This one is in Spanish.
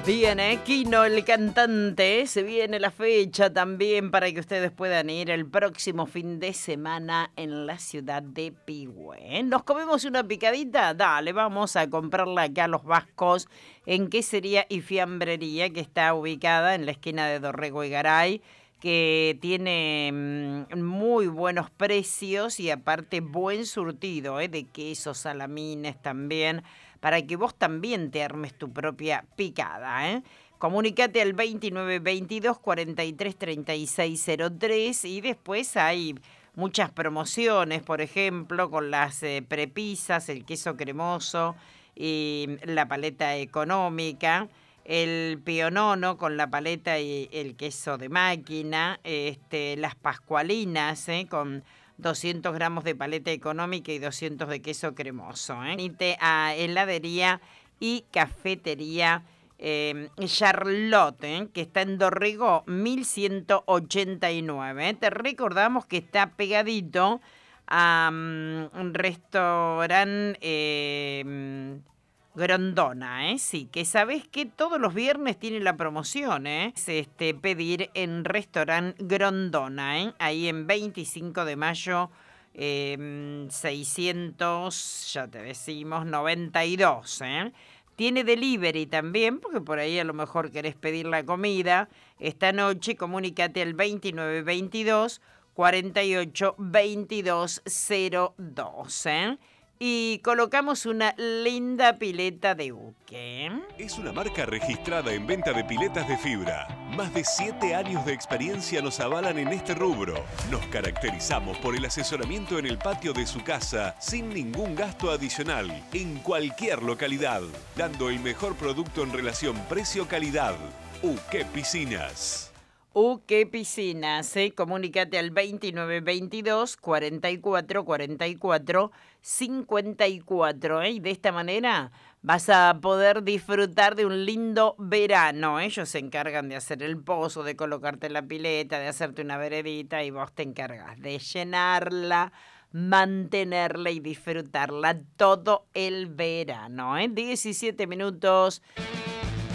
Viene Kino, el cantante, se viene la fecha también para que ustedes puedan ir el próximo fin de semana en la ciudad de Pigüé. ¿Nos comemos una picadita? Dale, vamos a comprarla acá a Los Vascos en Quesería y Fiambrería, que está ubicada en la esquina de Dorrego y Garay, que tiene muy buenos precios y aparte buen surtido de quesos, salamines también, para que vos también te armes tu propia picada. Comunicate al 2922 43 36 03 y después hay muchas promociones, por ejemplo, con las prepisas, el queso cremoso y la paleta económica, el pionono con la paleta y el queso de máquina, las pascualinas con 200 gramos de paleta económica y 200 de queso cremoso. Venite a heladería y cafetería Charlotte, que está en Dorrego 1189. Te recordamos que está pegadito a un restaurante Grondona, sí, que sabés que todos los viernes tiene la promoción, es pedir en restaurante Grondona, ahí en 25 de mayo 600, ya te decimos, 92, Tiene delivery también, porque por ahí a lo mejor querés pedir la comida. Esta noche comunícate al 2922 48 22 02, y colocamos una linda pileta de Uke. Es una marca registrada en venta de piletas de fibra. Más de 7 años de experiencia nos avalan en este rubro. Nos caracterizamos por el asesoramiento en el patio de su casa sin ningún gasto adicional, en cualquier localidad, dando el mejor producto en relación precio-calidad. Uke Piscinas. Uke Piscinas, comunícate al 2922 44 44 54, y de esta manera vas a poder disfrutar de un lindo verano. Ellos se encargan de hacer el pozo, de colocarte la pileta, de hacerte una veredita y vos te encargas de llenarla, mantenerla y disfrutarla todo el verano. 17 minutos